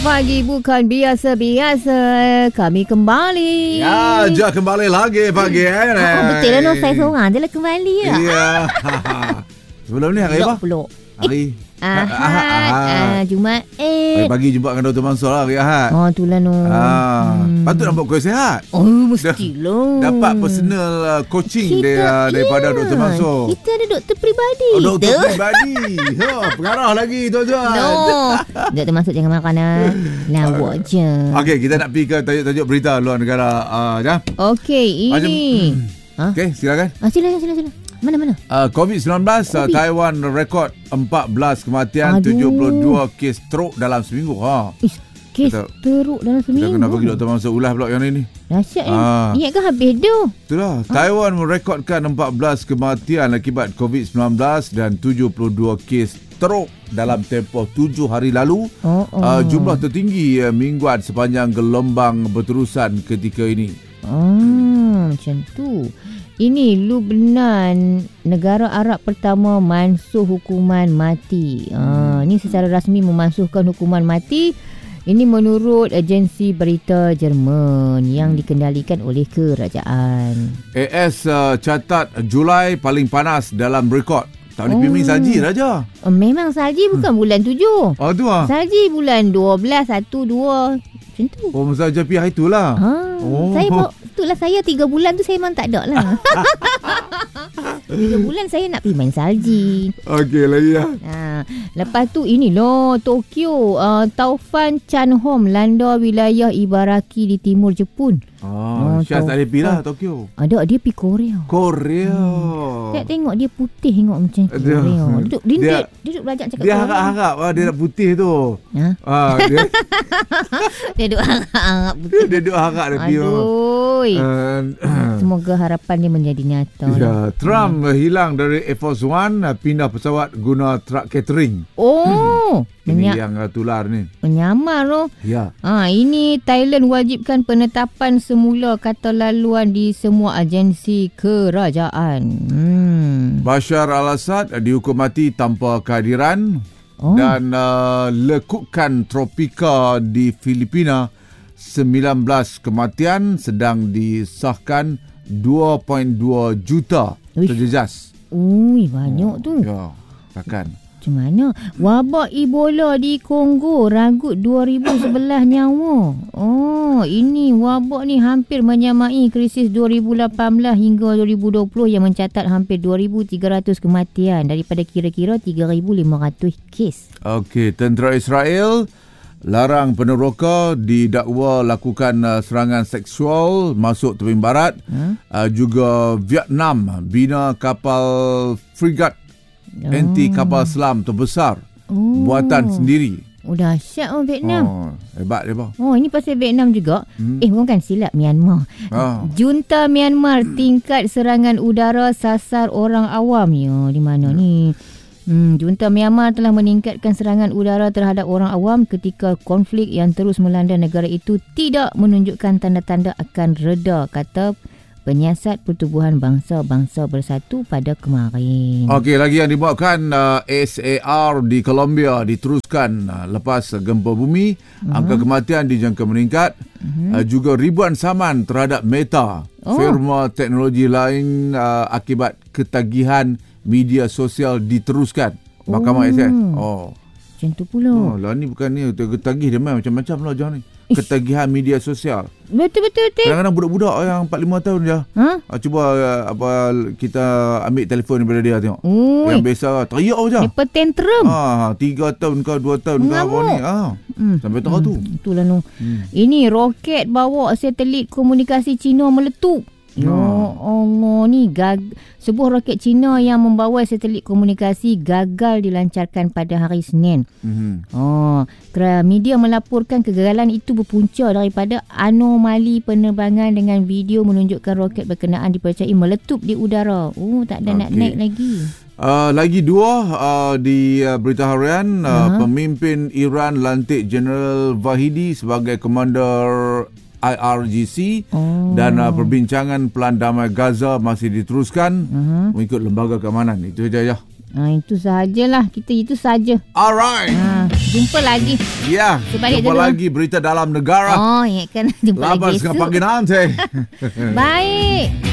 Pagi bukan biasa-biasa. Kami kembali. Ya, Jah kembali lagi pagi. Betul lah, no, saya seorang je lah kembali. Ya. Sebelum ni hari apa? Hari Ahad. Jumaat. Hari pagi jumpa dengan Dr. Mansur lah hari Ahad. Oh, itulah no. Patut nampak kuih sihat. Oh, mestilah. Dapat personal coaching daripada Dr. Mansur. Kita ada doktor peribadi. Oh, doktor peribadi. Pengarah lagi tuan-tuan. No. Doktor Mansur jangan makan lah. Lawak je. Okey, kita nak pergi ke tajuk-tajuk berita luar negara. Okey, ini. Okey, silakan. Silakan. Mana? COVID-19, Taiwan rekod 14 kematian, 72 kes teruk dalam seminggu. Kes teruk dalam seminggu. Kita kena bagi Dr. Mansur ulas pula yang ini. Dahsyat Ingatkan habis tu. Itulah, Taiwan merekodkan 14 kematian akibat COVID-19 dan 72 kes teruk dalam tempoh 7 hari lalu. Jumlah tertinggi mingguan sepanjang gelombang berterusan ketika ini. Macam tu. Ini Lubnan, negara Arab pertama mansuh hukuman mati. Ini secara rasmi memansuhkan hukuman mati. Ini menurut agensi berita Jerman yang dikendalikan oleh kerajaan. AS catat Julai paling panas dalam rekod. Tahun ni memang salji Raja. Memang salji bukan bulan 7. Tu lah. Salji bulan 12, 1, 2. Macam tu. Masa Japiah itulah. Itulah saya 3 bulan tu saya memang tak ada lah. 3 bulan saya nak pergi main salji. Okey lagi lah. Lepas tu ini loh, Tokyo. Taufan Chanhom landa wilayah Ibaraki di timur Jepun. Syaz tak ada pergi lah Tokyo. Ada, dia pergi Korea. Saya tengok dia putih, tengok macam Korea. Duduk belajar cakap dia harap-harap dia nak putih tu. Dia duduk harap putih. Dia duduk harap dia pergi. Semoga harapan dia menjadi nyata. Trump hilang dari Air Force One, pindah pesawat guna truck catering. Ini yang tular ni. Menyamar loh. Ya. Ini Thailand wajibkan penetapan semula kata laluan di semua agensi kerajaan. Bashar al-Assad dihukum mati tanpa kehadiran. Dan lekukan tropika di Filipina 19 kematian, sedang disahkan 2.2 juta terjejas. Banyak tu. Ya, takkan. Macam mana? Wabak Ebola di Kongo ragut 2,011 nyawa. Ini wabak ni hampir menyamai krisis 2018 hingga 2020 yang mencatat hampir 2,300 kematian daripada kira-kira 3,500 kes. Okey, tentera Israel larang peneroka didakwa lakukan serangan seksual masuk tebing barat. Juga Vietnam bina kapal frigat anti kapal selam terbesar buatan sendiri. Dahsyat Vietnam. Hebat dia bang. Ini pasal Vietnam juga. Bukan silap, Myanmar. Junta Myanmar tingkat serangan udara sasar orang awam. Di mana ni? Junta Myanmar telah meningkatkan serangan udara terhadap orang awam ketika konflik yang terus melanda negara itu tidak menunjukkan tanda-tanda akan reda, kata Penyiasat Pertubuhan Bangsa-Bangsa Bersatu pada kemarin. Okey, lagi yang dibuatkan SAR di Colombia diteruskan lepas gempa bumi. Angka kematian dijangka meningkat. Juga ribuan saman terhadap Meta, firma teknologi lain akibat ketagihan media sosial diteruskan. Mahkamah SS. Macam tu pula. Lah ni bukan ni tagih dia main macam-macam lah John ni. Ketagihan media sosial. Betul. Kadang-kadang budak-budak yang 4-5 tahun je. Cuba kita ambil telefon daripada dia tengok. Yang biasa teriak je. Lepas tantrum. 3 tahun ke 2 tahun ke apa ni. Sampai tahu tu. Itulah no. Ini roket bawa satelit komunikasi Cina meletup. Ya Allah, ni sebuah roket Cina yang membawa satelit komunikasi gagal dilancarkan pada hari Senin. Media melaporkan kegagalan itu berpunca daripada anomali penerbangan dengan video menunjukkan roket berkenaan dipercayai meletup di udara. Tak ada nak naik lagi. Lagi dua di berita harian, pemimpin Iran lantik Jeneral Vahidi sebagai komander IRGC dan perbincangan pelan damai Gaza masih diteruskan mengikut lembaga keamanan. Itu saja ya. Itu sahajalah. Kita itu saja. Alright. Jumpa lagi. Ya, jumpa dulu lagi berita dalam negara. Ya kan. Jumpa lagi esok. Lapas dengan pagi nanti. Baik.